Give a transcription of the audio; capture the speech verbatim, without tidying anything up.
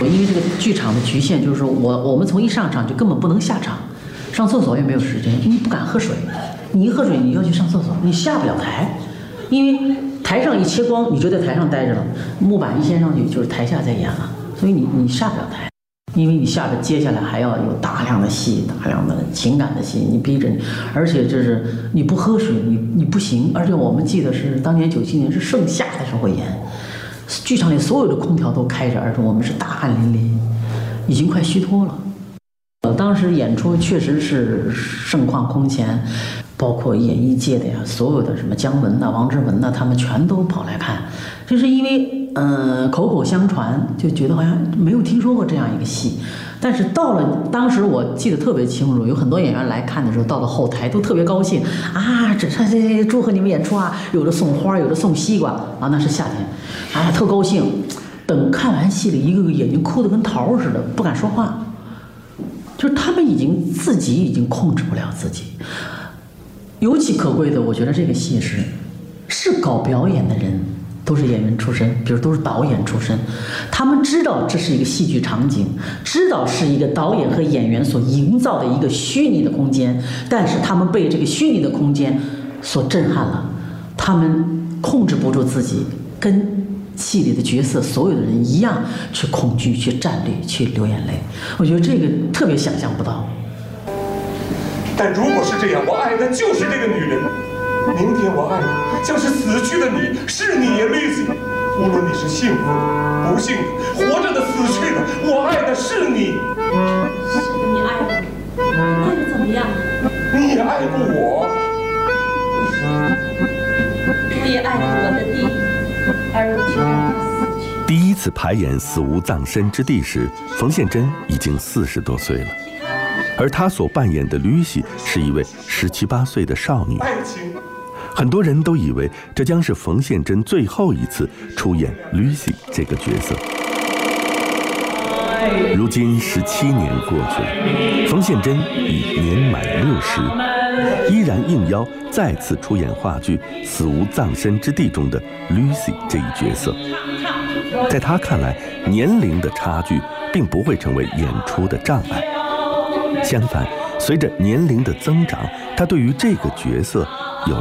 因为这个剧场的局限，就是说我我们从一上场就根本不能下场，上厕所也没有时间，你不敢喝水，你一喝水你要去上厕所，你下不了台，因为台上一切光，你就在台上待着了，木板一掀上去就是台下在演了，所以你你下不了台，因为你下着接下来还要有大量的戏，大量的情感的戏，你逼着你，而且就是你不喝水你你不行，而且我们记得是当年九七年是盛夏的时候演。剧场里所有的空调都开着，而且我们是大汗淋漓，已经快虚脱了。呃，当时演出确实是盛况空前，包括演艺界的呀，所有的什么姜文呐、王志文呐，他们全都跑来看，就是因为嗯、呃、口口相传，就觉得好像没有听说过这样一个戏。但是到了当时，我记得特别清楚，有很多演员来看的时候，到了后台都特别高兴啊，这这这祝贺你们演出啊！有的送花，有的送西瓜啊，那是夏天，啊，特高兴。等看完戏了，一个个眼睛哭得跟桃似的，不敢说话，就是他们已经自己已经控制不了自己。尤其可贵的，我觉得这个戏是是搞表演的人。都是演员出身，比如都是导演出身，他们知道这是一个戏剧场景，知道是一个导演和演员所营造的一个虚拟的空间，但是他们被这个虚拟的空间所震撼了，他们控制不住自己，跟戏里的角色所有的人一样去恐惧、去站立、去流眼泪。我觉得这个特别想象不到。 但如果是这样，我爱的就是这个女人。明天我爱的像是死去的你，是你呀，Lucy。无论你是幸福的、不幸的、活着的、死去的，我爱的是你。 是的，你爱我，那又怎么样？ 你也爱过我。 我也爱过我的弟，而我却让他死去。 第一次排演《死无葬身之地》时，冯宪珍已经四十多岁了，而她所扮演的吕喜是一位十七八岁的少女。 爱情。 很多人都以为这将是冯宪珍最后一次出演 Lucy 这个角色。如今十七年过去了，冯宪珍已年满六十，依然应邀再次出演话剧《死无葬身之地》中的 Lucy 这一角色。在他看来，年龄的差距并不会成为演出的障碍，相反，随着年龄的增长，他对于这个角色